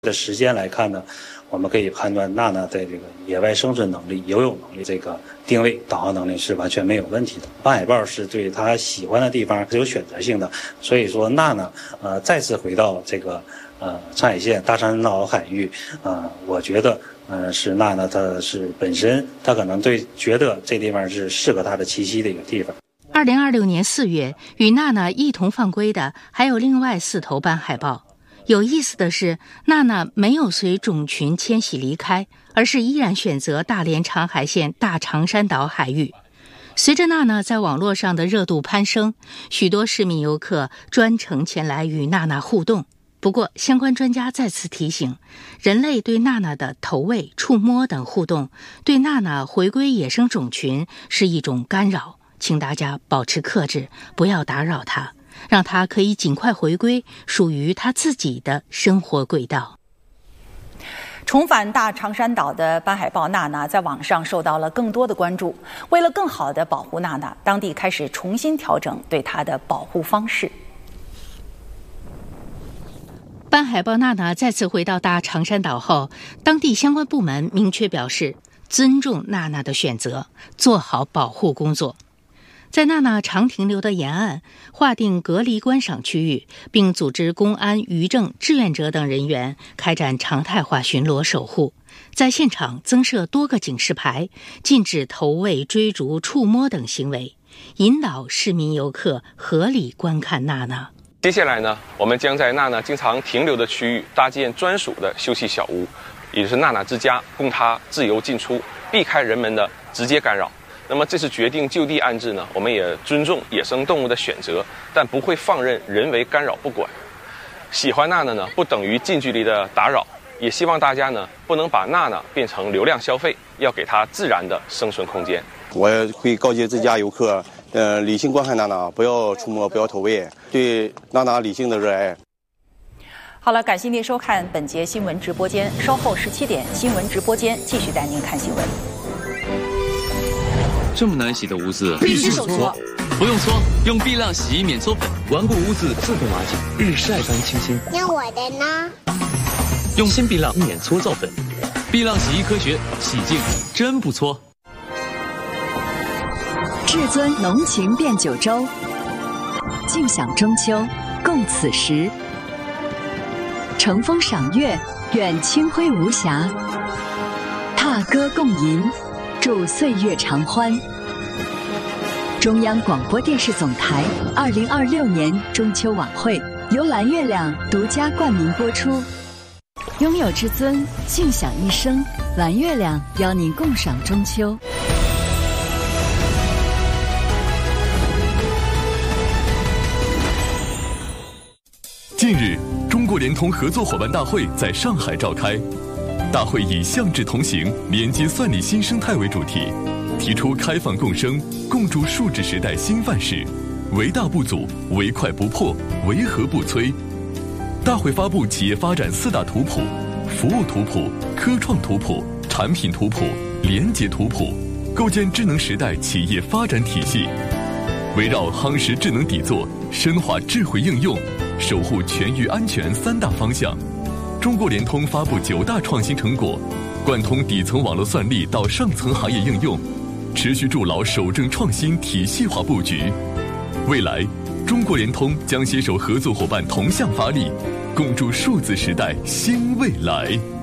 的时间来看呢，我们可以判断娜娜在这个野外生存能力、游泳能力、这个定位、导航能力是完全没有问题的。斑海豹是对它喜欢的地方是有选择性的，所以说娜娜再次回到这个上海县大长山岛海域我觉得是娜娜她是本身她可能觉得这地方是适合她的栖息的一个地方。 2026年4月，与娜娜一同放归的还有另外4头斑海豹。有意思的是，娜娜没有随种群迁徙离开，而是依然选择大连长海县大长山岛海域。随着娜娜在网络上的热度攀升，许多市民游客专程前来与娜娜互动。不过，相关专家再次提醒，人类对娜娜的投喂、触摸等互动，对娜娜回归野生种群是一种干扰，请大家保持克制，不要打扰她。让他可以尽快回归属于他自己的生活轨道。 重返大长山岛的斑海豹娜娜在网上受到了更多的关注。为了更好地保护娜娜，当地开始重新调整对她的保护方式。 斑海豹娜娜再次回到大长山岛后，当地相关部门明确表示尊重娜娜的选择，做好保护工作。在娜娜常停留的沿岸划定隔离观赏区域，并组织公安、渔政、志愿者等人员开展常态化巡逻守护，在现场增设多个警示牌，禁止投喂、追逐、触摸等行为，引导市民游客合理观看娜娜。 接下来呢，我们将在娜娜经常停留的区域搭建专属的休息小屋，也就是娜娜之家，供她自由进出，避开人们的直接干扰。那么这次决定就地安置呢，我们也尊重野生动物的选择，但不会放任人为干扰不管。喜欢娜娜呢，不等于近距离的打扰，也希望大家呢不能把娜娜变成流量消费，要给她自然的生存空间。 我也会告诫自家游客，理性观看娜娜，不要触摸，不要投喂，对娜娜理性的热爱。 好了，感谢您收看本节新闻直播间，稍后17点新闻直播间继续带您看新闻。 这么难洗的污渍必须手搓， 不用搓，用碧亮洗衣免搓粉，顽固污渍自动瓦解，日晒般清新。 那我的呢？ 用新碧亮免搓皂粉，碧亮洗衣科学，洗净真不搓。 至尊浓情变九州，尽享中秋，共此时。乘风赏月，愿清辉无瑕。踏歌共吟，祝岁月长欢。中央广播电视总台2026年中秋晚会由蓝月亮独家冠名播出。拥有至尊，尽享一生。蓝月亮邀您共赏中秋。 近日，中国联通合作伙伴大会在上海召开。大会以向志同行，连接算力新生态为主题，提出开放共生、共筑数字时代新范式，唯大不阻，唯快不破，唯和不摧。大会发布企业发展4大图谱：服务图谱、科创图谱、产品图谱、联结图谱，构建智能时代企业发展体系。围绕夯实智能底座、深化智慧应用、守护全域安全3大方向，中国联通发布9大创新成果，贯通底层网络算力到上层行业应用，持续筑牢守正创新体系化布局。未来，中国联通将携手合作伙伴同向发力，共筑数字时代新未来。